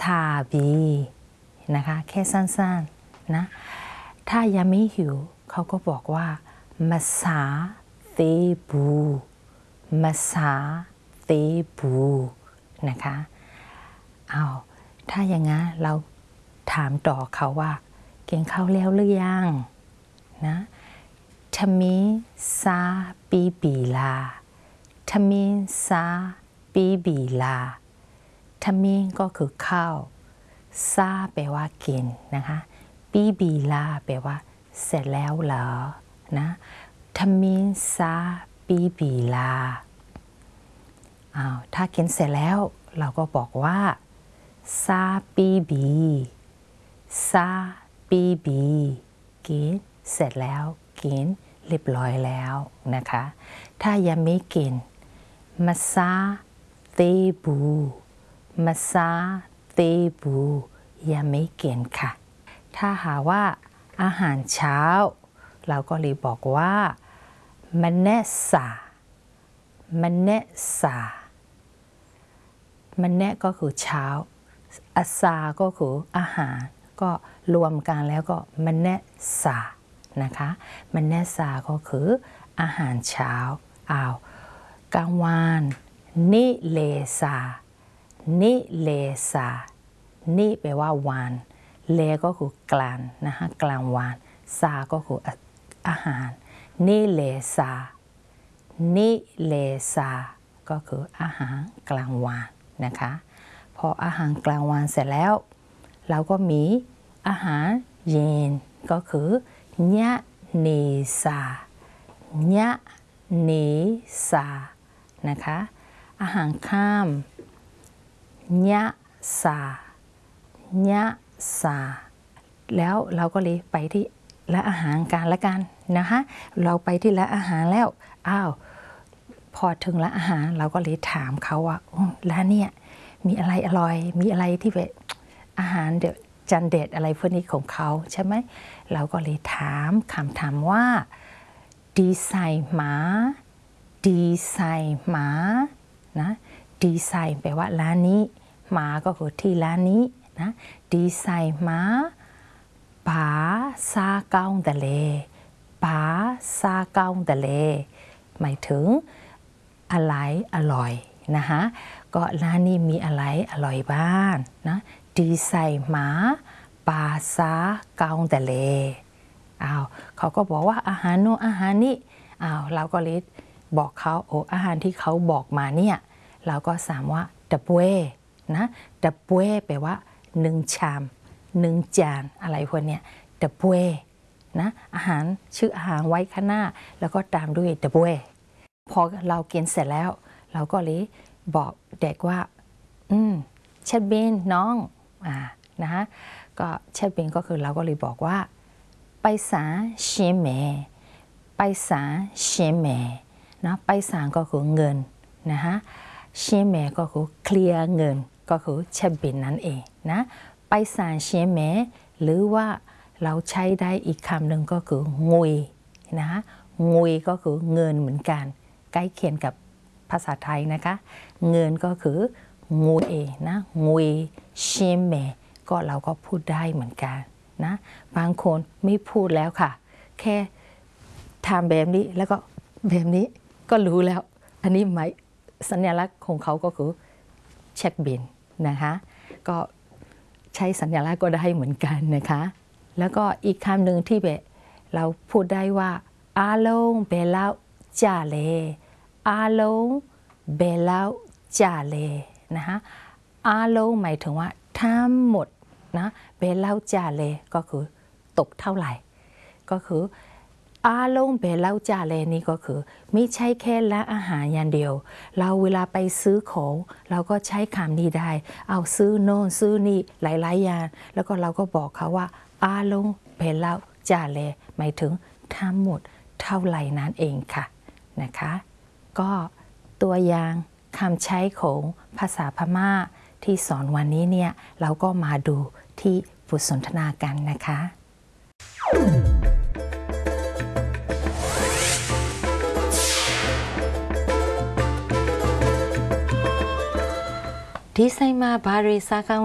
าบีนะคะแค่สั้นๆนะถ้ายังไม่หิวเขาก็บอกว่ามาซาเตบูมาซาเตบูนะคะเอาถ้าอย่างงั้นเราถามต่อเขาว่ากินข้าวแล้วหรือยังนะทมิซาปีบีลาทมิซาปีบีลาทมิก็คือข้าวซาแปลว่ากินนะคะปีบีลาแปลว่าเสร็จแล้วเหรอนะทมิซาปีบีลาถ้ากินเสร็จแล้วเราก็บอกว่าซาปีบีซาปีบีกินเสร็จแล้วกินเรียบร้อยแล้วนะคะถ้ายังไม่กินมาซาเตบูมาซาเตบูยังไม่กินค่ะถ้าหาว่าอาหารเช้าเราก็เลยบอกว่ามันเนซามันเนซามันเนก็คือเช้าอาซาก็คืออาหารก็รวมกันแล้วก็มันเนซานะคะมันเนซาก็คืออาหารเช้ากลางวันนิเลซานิเลซานิแปลว่าวันเลก็คือกลางนะคะกลางวันซาก็คืออาหารนิเลซานิเลซาก็คืออาหารกลางวันนะคะพออาหารกลางวันเสร็จแล้วเราก็มีอาหารเย็นก็คือญะเนซาญะเนซานะคะอาหารค่ำญะซาญะซาแล้วเราก็เลยไปที่ร้านอาหารกันละกันนะคะเราไปที่ร้านอาหารแล้วพอถึงร้านอาหารเราก็เลยถามเขาว่าร้านเนี่ยมีอะไรอร่อยมีอะไรที่แบบอาหารจานเด็ดอะไรพวกนี้ของเขาใช่ไหมเราก็เลยถามคำถามว่าดีไซน์หมาดีไซน์หมานะดีไซน์แปลว่าร้านนี้หมาก็คือที่ร้านนี้นะดีไซน์หมาปาซาเกาเดเลปาซาเกาเดเลหมายถึงอะไรอร่อยนะคะก็ร้านนี้มีอะไรอร่อยบ้างนะดีไซน์หมาปาซาเกาเดเลเขาก็บอกว่าอาหารโน้นอาหารนี้เราก็เลยบอกเขาอาหารที่เขาบอกมาเนี่ยเราก็สามว่าดับเบ้นะดับเบ้แปลว่า1 ชาม1 จานอะไรพวกเนี้ยดับเบ้นะอาหารชื่ออาหารไว้ข้างหน้าแล้วก็ตามด้วยดับเบ้พอเรากินเสร็จแล้วเราก็เลยบอกเด็กว่าเชฟเบนน้องนะคะก็เชฟเบนก็คือเราก็เลยบอกว่าไปสาเชเมไปสาเชเมนะไปสาก็คือเงินนะคะเชเมก็คือเคลียร์เงินก็คือเชฟเบนนั่นเองนะไปสาเชเมหรือว่าเราใช้ได้อีกคำหนึ่งก็คืองุยนะคะงุยก็คือเงินเหมือนกันใกล้เคียงกับภาษาไทยนะคะเงินก็คืองุยนะงุยเชเมก็เราก็พูดได้เหมือนกันนะบางคนไม่พูดแล้วค่ะแค่ทำแบบนี้แล้วก็แบบนี้ก็รู้แล้วอันนี้หมายสัญลักษณ์ของเขาก็คือเช็คบินนะคะก็ใช้สัญลักษณ์ก็ได้เหมือนกันนะคะแล้วก็อีกคำหนึ่งที่แบบเราพูดได้ว่าอาลงเบลาจ่าเลอาลงเบลาจ่าเลนะคะอาลงหมายถึงว่าทั้งหมดนะเบลาจ่าเลก็คือตกเท่าไหร่ก็คืออาลงเบลาจ่าเลนี่ก็คือไม่ใช่แค่ร้านอาหารอย่างเดียวเราเวลาไปซื้อของเราก็ใช้คำนี้ได้เอาซื้อโน่นซื้อนี่หลายๆอย่างแล้วก็เราก็บอกเขาว่าอาลงเบลาจ่าเลหมายถึงทั้งหมดเท่าไหร่นั่นเองค่ะนะคะก็ตัวอย่างคำใช้ของภาษาพม่าที่สอนวันนี้เนี่ยเราก็มาดูที่บทสนทนากันนะคะဒီဆိုင်မှာဘာတွေစားကောင်း